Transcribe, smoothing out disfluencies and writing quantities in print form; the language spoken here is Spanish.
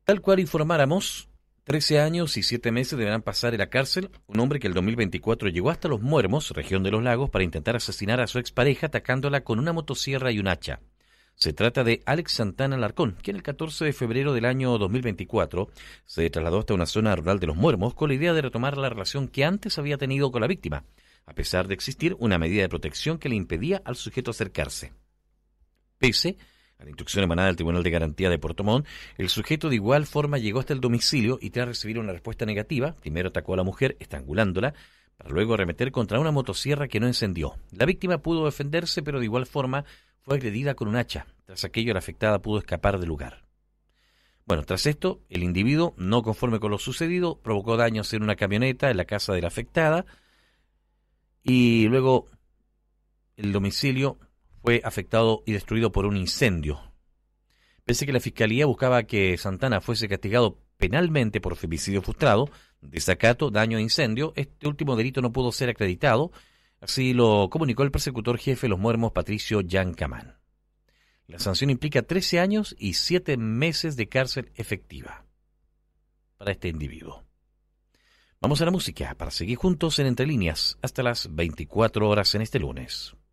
Tal cual informáramos, 13 años y 7 meses deberán pasar en la cárcel un hombre que el 2024 llegó hasta Los Muermos, región de los Lagos, para intentar asesinar a su expareja atacándola con una motosierra y un hacha. Se trata de Alex Santana Alarcón, quien el 14 de febrero del año 2024 se trasladó hasta una zona rural de Los Muermos con la idea de retomar la relación que antes había tenido con la víctima, a pesar de existir una medida de protección que le impedía al sujeto acercarse. Pese a la instrucción emanada del Tribunal de Garantía de Puerto Montt, el sujeto de igual forma llegó hasta el domicilio y tras recibir una respuesta negativa, primero atacó a la mujer estrangulándola, para luego arremeter contra una motosierra que no encendió. La víctima pudo defenderse, pero de igual forma fue agredida con un hacha. Tras aquello, la afectada pudo escapar del lugar. Bueno, tras esto, el individuo, no conforme con lo sucedido, provocó daños en una camioneta en la casa de la afectada y luego el domicilio fue afectado y destruido por un incendio. Pese a que la Fiscalía buscaba que Santana fuese castigado penalmente por femicidio frustrado, desacato, daño e incendio, este último delito no pudo ser acreditado, así lo comunicó el persecutor jefe de Los Muermos, Patricio Yancamán. La sanción implica 13 años y 7 meses de cárcel efectiva para este individuo. Vamos a la música para seguir juntos en Entre Líneas hasta las 24 horas en este lunes.